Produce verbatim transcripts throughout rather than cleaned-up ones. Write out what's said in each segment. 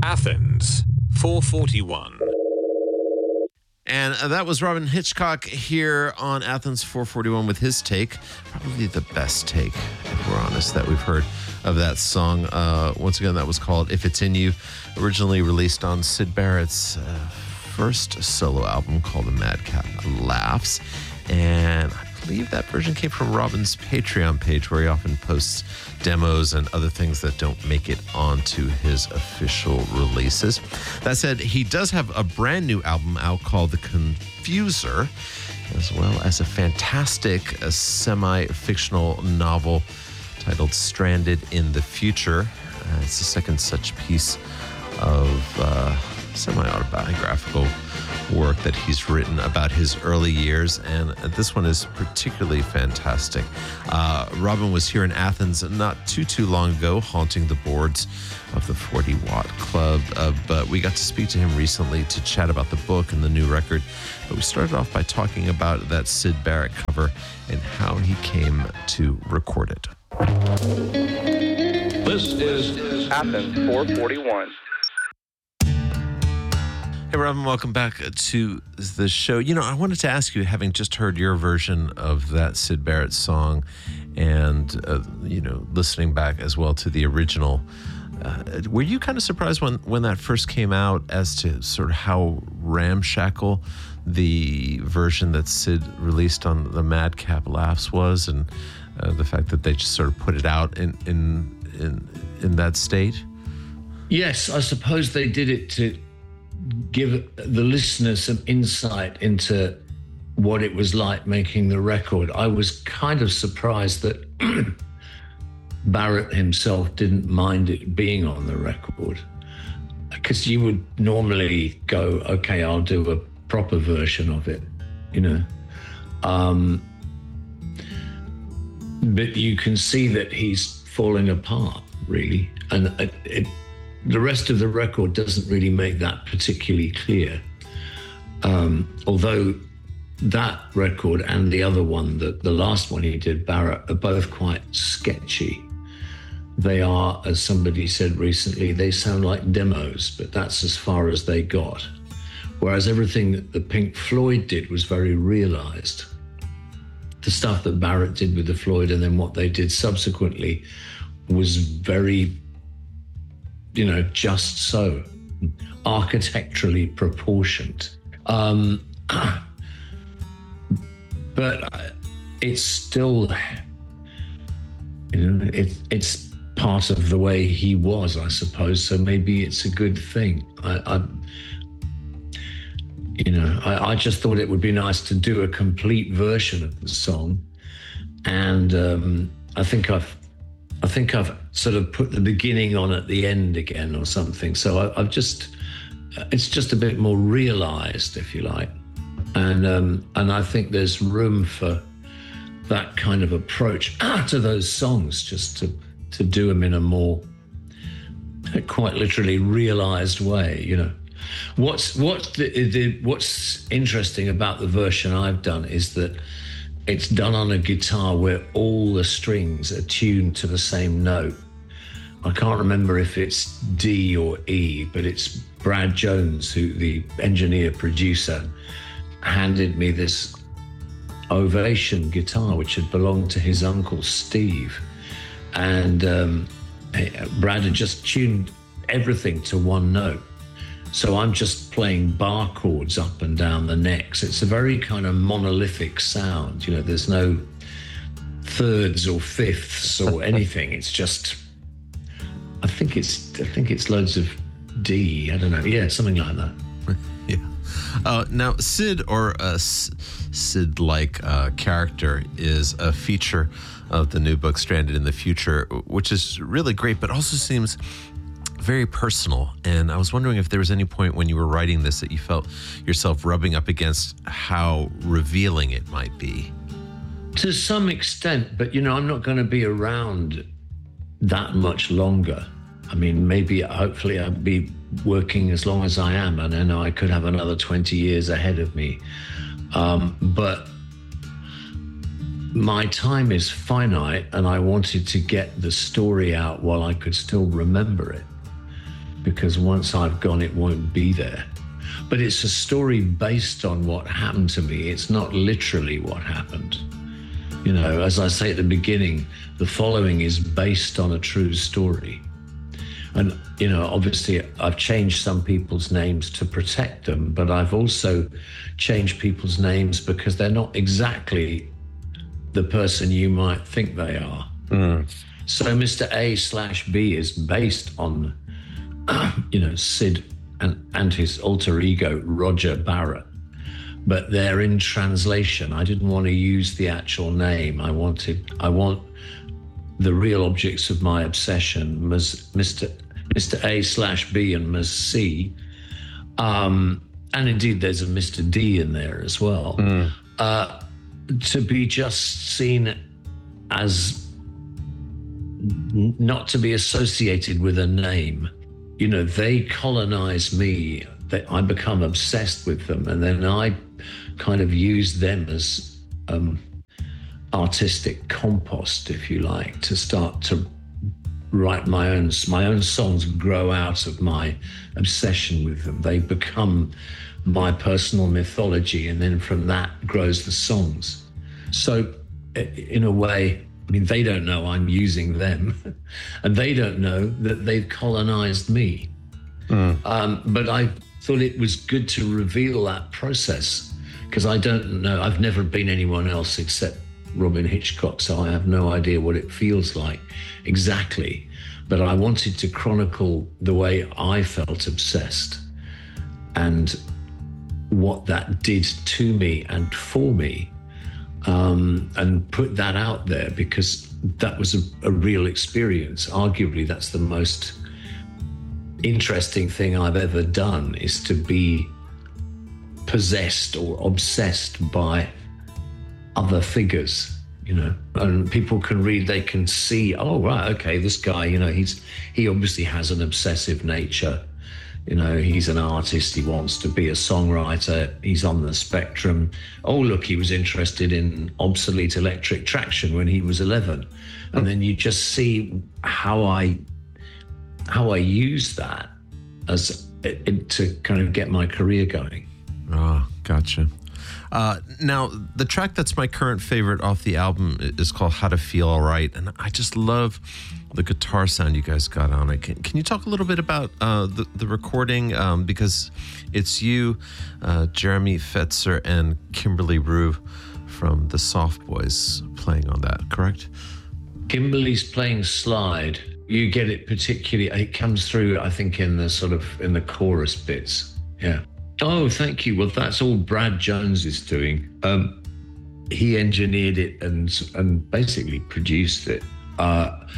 Athens, four forty-one. And uh, that was Robyn Hitchcock here on Athens four forty-one with his take. Probably the best take, if we're honest, that we've heard of that song. Uh, once again, that was called If It's In You, originally released on Syd Barrett's uh, first solo album called The Madcap Laughs. And I believe that version came from Robyn's Patreon page, where he often posts demos and other things that don't make it onto his official releases. That said, he does have a brand new album out called The Confuser, as well as a fantastic uh, semi-fictional novel titled Stranded in the Future. Uh, it's the second such piece of uh, semi-autobiographical work that he's written about his early years, and this one is particularly fantastic. Uh, Robyn was here in Athens not too, too long ago, haunting the boards of the forty watt Club, uh, but we got to speak to him recently to chat about the book and the new record. But we started off by talking about that Syd Barrett cover and how he came to record it. This is Athens four forty-one. Hey, Robyn, welcome back to the show. You know, I wanted to ask you, having just heard your version of that Syd Barrett song and, uh, you know, listening back as well to the original, uh, were you kind of surprised when, when that first came out as to sort of how ramshackle the version that Syd released on the Madcap Laughs was, and uh, the fact that they just sort of put it out in, in, in, in that state? Yes, I suppose they did it to give the listener some insight into what it was like making the record. I was kind of surprised that Barrett himself didn't mind it being on the record, because you would normally go, okay, I'll do a proper version of it, you know. Um, but you can see that he's falling apart, really, and it, it the rest of the record doesn't really make that particularly clear. Um, although that record and the other one, the, the last one he did, Barrett, are both quite sketchy. They are, as somebody said recently, they sound like demos, but that's as far as they got. Whereas everything that the Pink Floyd did was very realized. The stuff that Barrett did with the Floyd and then what they did subsequently was very, you know, just so, architecturally proportioned. Um, but it's still, you know, it, it's part of the way he was, I suppose, so maybe it's a good thing. I, I you know, I, I just thought it would be nice to do a complete version of the song, and um, I think I've I think I've sort of put the beginning on at the end again or something. So I, I've just, it's just a bit more realized, if you like. And um, and I think there's room for that kind of approach to those songs, just to, to do them in a more, quite literally realized way, you know. What's, what's, the, the, what's interesting about the version I've done is that it's done on a guitar where all the strings are tuned to the same note. I can't remember if it's D or E, but it's Brad Jones, who the engineer producer, handed me this Ovation guitar, which had belonged to his uncle Steve. And um, Brad had just tuned everything to one note. So I'm just playing bar chords up and down the necks. It's a very kind of monolithic sound. You know, there's no thirds or fifths or anything. It's just, I think it's, I think it's loads of D. I don't know. Yeah, something like that. Yeah. Uh, now, Syd, or a Syd-like uh, character, is a feature of the new book, Stranded in the Future, which is really great, but also seems very personal. And I was wondering if there was any point when you were writing this that you felt yourself rubbing up against how revealing it might be. To some extent, but you know, I'm not going to be around that much longer. I mean, maybe, hopefully I'll be working as long as I am, and I know I could have another twenty years ahead of me. Um, but my time is finite, and I wanted to get the story out while I could still remember it. because once I've gone, it won't be there. But it's a story based on what happened to me. It's not literally what happened. You know, as I say at the beginning, the following is based on a true story. And, you know, obviously I've changed some people's names to protect them, but I've also changed people's names because they're not exactly the person you might think they are. Mm. So Mister A slash B is based on, you know, Sid and, and his alter ego, Roger Barrett. But they're in translation. I didn't want to use the actual name. I wanted, I want the real objects of my obsession, Mister Mister A slash B and Miz C. Um, and indeed, there's a Mister D in there as well. Mm. Uh, to be just seen as n- not to be associated with a name. You know, they colonize me. They, I become obsessed with them. And then I kind of use them as um, artistic compost, if you like, to start to write my own, my own songs grow out of my obsession with them. They become my personal mythology, and then from that grows the songs. So in a way, I mean, they don't know I'm using them, and they don't know that they've colonized me. Mm. Um, but I thought it was good to reveal that process, because I don't know, I've never been anyone else except Robyn Hitchcock, so I have no idea what it feels like exactly. But I wanted to chronicle the way I felt obsessed and what that did to me and for me, um, and put that out there, because that was a, a real experience. Arguably, that's the most interesting thing I've ever done, is to be possessed or obsessed by other figures, you know, and people can read, they can see, oh, right, okay, this guy, you know, he's, he obviously has an obsessive nature. You know, he's an artist, he wants to be a songwriter, he's on the spectrum. Oh, look, he was interested in obsolete electric traction when he was eleven. And then you just see how I, how I use that as it, to kind of get my career going. Oh, gotcha. Uh, now, the track that's my current favorite off the album is called How to Feel All Right. And I just love the guitar sound you guys got on it. Can, can you talk a little bit about uh, the, the recording? Um, because it's you, uh, Jeremy Fetzer, and Kimberly Rue from the Soft Boys playing on that, correct? Kimberly's playing slide. You get it particularly, it comes through, I think, in the sort of, in the chorus bits. Yeah. Oh, thank you. Well, that's all Brad Jones is doing. Um, he engineered it and and basically produced it. Uh,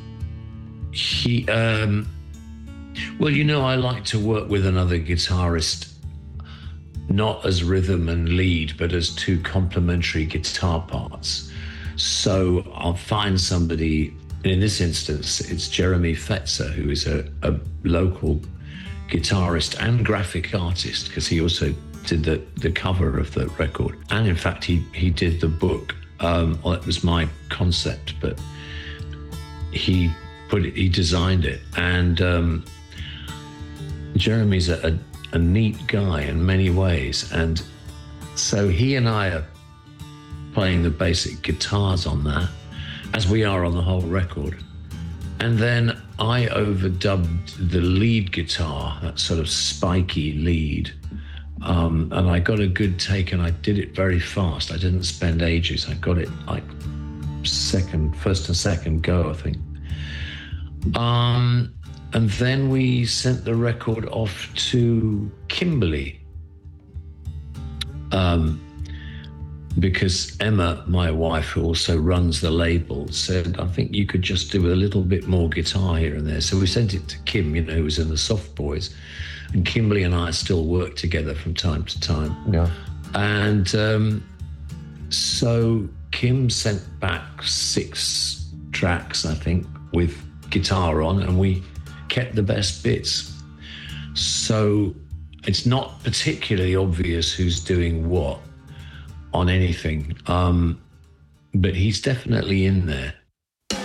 he, um, well, you know, I like to work with another guitarist, not as rhythm and lead, but as two complementary guitar parts. So I'll find somebody, in this instance, it's Jeremy Fetzer, who is a, a local guitarist and graphic artist, because he also did the, the cover of the record. And in fact, he, he did the book. Um, well, it was my concept, but he put it, he designed it. And um, Jeremy's a, a, a neat guy in many ways. And so he and I are playing the basic guitars on that, as we are on the whole record. And then I overdubbed the lead guitar, that sort of spiky lead. Um, and I got a good take, and I did it very fast. I didn't spend ages. I got it like second, first and second go, I think. Um, and then we sent the record off to Kimberly. Um, because Emma, my wife, who also runs the label, said, I think you could just do a little bit more guitar here and there. So we sent it to Kim, you know, who was in the Soft Boys. And Kimberly and I still work together from time to time. Yeah. And um, so Kim sent back six tracks, I think, with guitar on, and we kept the best bits. So it's not particularly obvious who's doing what on anything, um, but he's definitely in there.